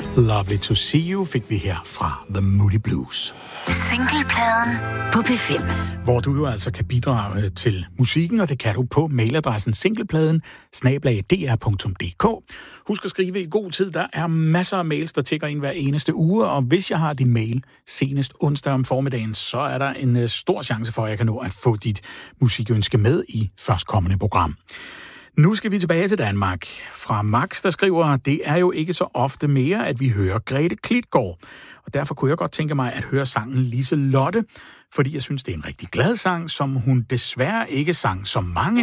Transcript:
Lovely to see you fik vi her fra The Moody Blues. Singlepladen på P5. Hvor du jo altså kan bidrage til musikken, og det kan du på mailadressen singlepladen@dr.dk. Husk at skrive i god tid. Der er masser af mails, der tikker ind hver eneste uge, og hvis jeg har din mail senest onsdag om formiddagen, så er der en stor chance for, at jeg kan nå at få dit musikønske med i førstkommende program. Nu skal vi tilbage til Danmark. Fra Max, der skriver, det er jo ikke så ofte mere, at vi hører Grete Klitgaard. Og derfor kunne jeg godt tænke mig at høre sangen Lise Lotte, fordi jeg synes, det er en rigtig glad sang, som hun desværre ikke sang så mange